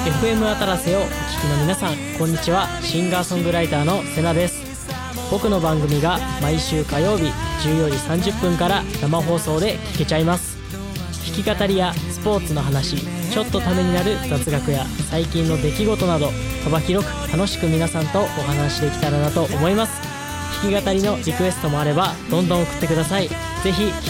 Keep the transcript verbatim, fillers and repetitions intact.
エフエム あたらせをお聞きの皆さん、こんにちは。シンガーソングライターのセナです。僕の番組が毎週火曜日じゅうよじさんじゅっぷんから生放送で聞けちゃいます。弾き語りやスポーツの話、ちょっとためになる雑学や最近の出来事など、幅広く楽しく皆さんとお話できたらなと思います。弾き語りのリクエストもあればどんどん送ってください。ぜひ